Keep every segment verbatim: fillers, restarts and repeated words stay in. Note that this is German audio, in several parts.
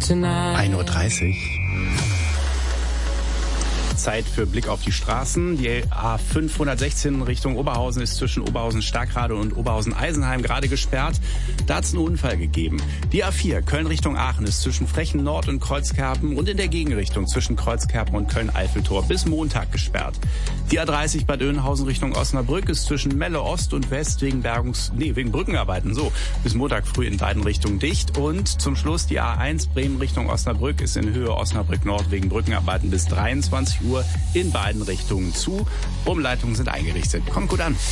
ein Uhr dreißig. Zeit für Blick auf die Straßen. Die A fünfhundertsechzehn Richtung Oberhausen ist zwischen Oberhausen-Stackrade und Oberhausen-Eisenheim gerade gesperrt. Da hat es einen Unfall gegeben. Die A vier Köln Richtung Aachen ist zwischen Frechen Nord und Kreuzkerpen und in der Gegenrichtung zwischen Kreuzkerpen und Köln-Eiffeltor bis Montag gesperrt. Die A dreißig Bad Oeynhausen Richtung Osnabrück ist zwischen Melle Ost und West wegen Bergungs... nee, wegen Brückenarbeiten, so, bis Montag früh in beiden Richtungen dicht. Und zum Schluss die A eins Bremen Richtung Osnabrück ist in Höhe Osnabrück Nord wegen Brückenarbeiten bis dreiundzwanzig Uhr in beiden Richtungen zu. Umleitungen sind eingerichtet. Kommt gut an.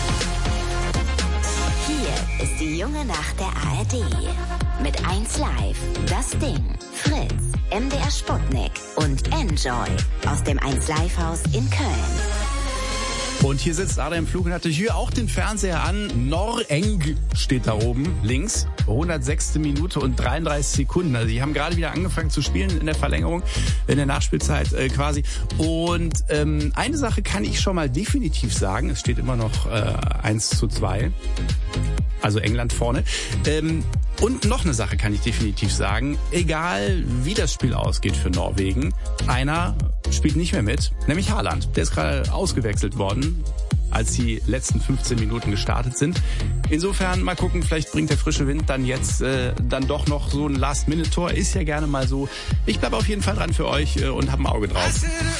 Hier ist die junge Nacht der A R D. Mit eins Live, Das Ding, Fritz, M D R Sputnik und Enjoy aus dem eins Live Haus in Köln. Und hier sitzt Adam Flug und hatte hier auch den Fernseher an. Noreng steht da oben links. hundertsechste Minute und dreiunddreißig Sekunden. Also die haben gerade wieder angefangen zu spielen in der Verlängerung, in der Nachspielzeit äh, quasi. Und ähm, eine Sache kann ich schon mal definitiv sagen. Es steht immer noch äh, eins zu zwei. Also England vorne. Ähm, und noch eine Sache kann ich definitiv sagen. Egal wie das Spiel ausgeht für Norwegen, einer spielt nicht mehr mit, nämlich Haaland. Der ist gerade ausgewechselt worden, als die letzten fünfzehn Minuten gestartet sind. Insofern mal gucken, vielleicht bringt der frische Wind dann jetzt äh, dann doch noch so ein Last-Minute-Tor. Ist ja gerne mal so. Ich bleibe auf jeden Fall dran für euch äh, und habe ein Auge drauf.